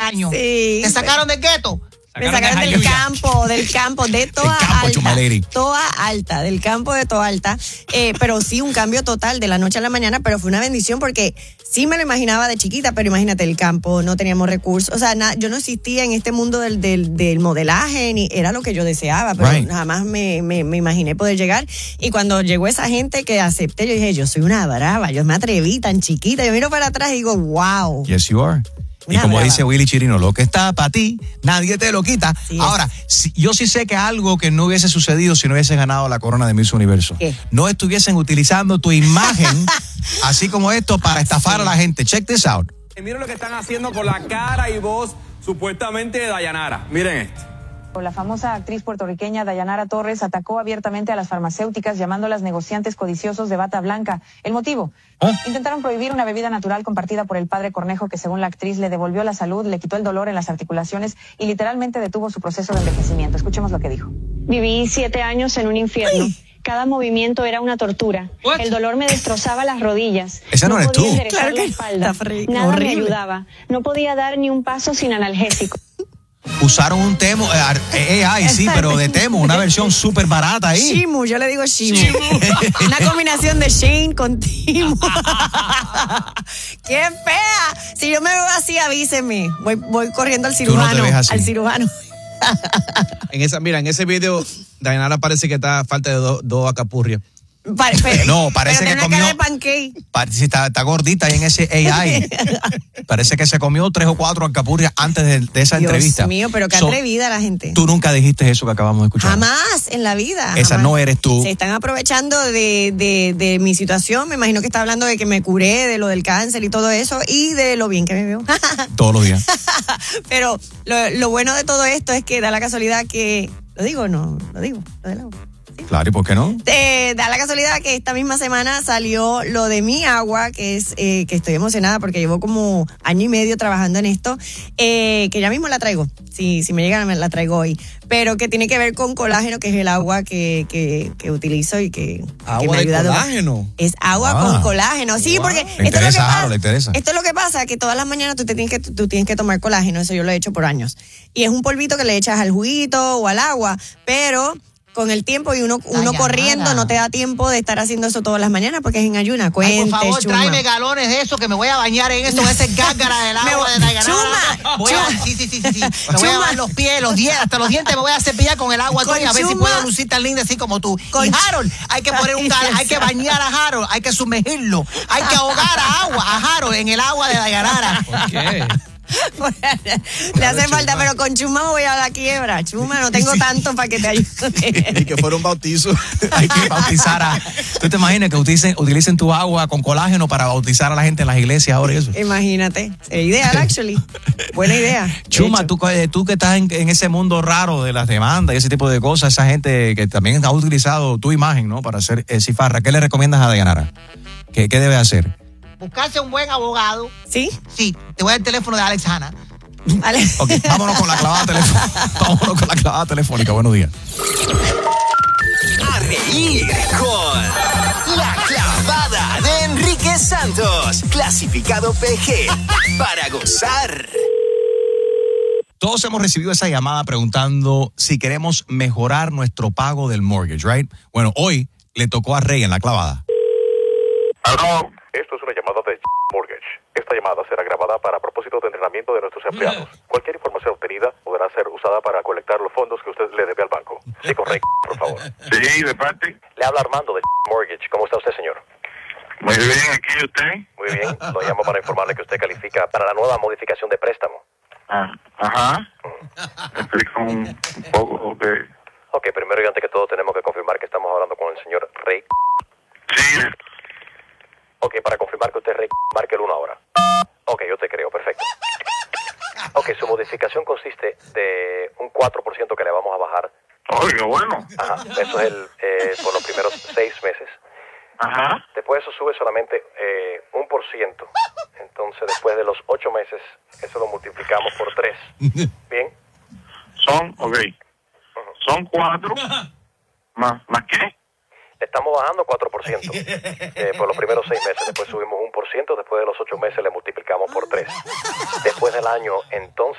años. Sí. ¿Te sacaron del gueto? Me sacaron del campo, de Toa Alta. Toa Alta, del campo de Toa Alta. Pero sí, un cambio total de la noche a la mañana, pero fue una bendición porque sí me lo imaginaba de chiquita, pero imagínate el campo, no teníamos recursos. O sea, yo no existía en este mundo del modelaje, ni era lo que yo deseaba, pero jamás me imaginé poder llegar. Y cuando llegó esa gente que acepté, yo dije, yo soy una brava, yo me atreví tan chiquita. Yo miro para atrás y digo, wow. Yes, you are. Y como dice Willy Chirino, lo que está para ti, nadie te lo quita. Sí, ahora, yo sí sé que algo que no hubiese sucedido si no hubiese ganado la corona de Miss Universo. ¿Qué? No estuviesen utilizando tu imagen, así como esto, para estafar a la gente. Check this out. Miren lo que están haciendo con la cara y voz supuestamente de Dayanara. Miren esto. La famosa actriz puertorriqueña Dayanara Torres atacó abiertamente a las farmacéuticas llamándolas negociantes codiciosos de bata blanca. ¿El motivo? Intentaron prohibir una bebida natural compartida por el padre Cornejo que, según la actriz, le devolvió la salud, le quitó el dolor en las articulaciones y literalmente detuvo su proceso de envejecimiento. Escuchemos lo que dijo. Viví 7 años en un infierno. Cada movimiento era una tortura. El dolor me destrozaba las rodillas. Esa no eres tú. No podía enderezar la espalda. Nada me ayudaba. No podía dar ni un paso sin analgésico. Usaron un Temu, AI, sí, pero de Temu, una versión súper barata ahí. Shimu, yo le digo Shimu. Una combinación de Shane con Timu. ¡Qué fea! Si yo me veo así, avíseme. Voy corriendo al cirujano. Tú no te ves así. Al cirujano. En ese video, Dayanara parece que está a falta de dos acapurrias. No, parece que comió. Cara de pancake. Está gordita ahí en ese AI. Parece que se comió 3 o 4 alcapurrias antes de esa entrevista. Dios mío, pero qué atrevida la gente. Tú nunca dijiste eso que acabamos de escuchar. Jamás en la vida. Esa jamás. No eres tú. Se están aprovechando de mi situación. Me imagino que está hablando de que me curé, de lo del cáncer y todo eso, y de lo bien que me veo. Todos los días. Pero lo bueno de todo esto es que da la casualidad que... ¿Lo digo o no? Lo digo, lo del agua. Claro, ¿y por qué no? Da la casualidad que esta misma semana salió lo de mi agua, que es que estoy emocionada porque llevo como 1 año y medio trabajando en esto, que ya mismo la traigo. Si me llega, la traigo hoy. Pero que tiene que ver con colágeno, que es el agua que utilizo y que ¿Agua me ha de ayudado. colágeno? Es agua con colágeno. Sí, porque le interesa. Esto es lo que pasa, que todas las mañanas tú tienes que tomar colágeno. Eso yo lo he hecho por años. Y es un polvito que le echas al juguito o al agua, pero... Con el tiempo y uno corriendo no te da tiempo de estar haciendo eso todas las mañanas porque es en ayuna. Cuente, por favor, Chuma. tráeme galones de eso que me voy a bañar en eso, ese gárgara del agua de Dayanara. Chuma. Sí. Me voy a lavar los pies, los dientes, hasta los dientes me voy a cepillar con el agua tuya, a ver si puedo lucir tan linda así como tú. Y Harold, hay que poner hay que bañar a Harold, hay que sumergirlo, hay que ahogar a Harold en el agua de Dayanara. ¿Por qué? Le hace falta, pero con Chuma me voy a la quiebra. Chuma, no tengo tanto para que te ayude. Y que fuera un bautizo. Hay que bautizar a... ¿Tú te imaginas que utilicen tu agua con colágeno para bautizar a la gente en las iglesias ahora y eso? Imagínate. Sería ideal, actually. Buena idea. Chuma, tú que estás en ese mundo raro de las demandas y ese tipo de cosas, esa gente que también ha utilizado tu imagen, ¿no? Para hacer cifarra, ¿qué le recomiendas a Dayanara? ¿Qué debe hacer? Buscarse un buen abogado. ¿Sí? Sí, te voy a dar el teléfono de Alex Hanna. Vale. Ok, vámonos con la clavada telefónica. Buenos días. A reír con La Clavada de Enrique Santos. Clasificado PG para gozar. Todos hemos recibido esa llamada preguntando si queremos mejorar nuestro pago del mortgage, right? Bueno, hoy le tocó a Rey en la clavada. Hello. Esto es una llamada de Mortgage. Esta llamada será grabada para propósitos de entrenamiento de nuestros empleados. Cualquier información obtenida podrá ser usada para colectar los fondos que usted le debe al banco. Sí, correcto, por favor. Sí, de parte. Le habla Armando de Mortgage. ¿Cómo está usted, señor? Muy bien, aquí usted. Muy bien. Lo llamo para informarle que usted califica para la nueva modificación de préstamo. Ajá. Explica un poco de... Ok, primero y antes que todo tenemos que confirmar que estamos hablando con el señor Rey. Sí. Ok, para confirmar que usted es Rey, marque el 1 ahora. Ok, yo te creo, perfecto. Ok, su modificación consiste de un 4% que le vamos a bajar. Oiga, bueno. Ajá, eso es por los primeros 6 meses. Ajá. Después eso sube solamente 1%. Entonces, después de los 8 meses, eso lo multiplicamos por 3. ¿Bien? Son 4. ¿Más qué? Le estamos bajando 4% por los primeros 6 meses. Después subimos 1%. Después de los 8 meses le multiplicamos por 3. Después del año, entonces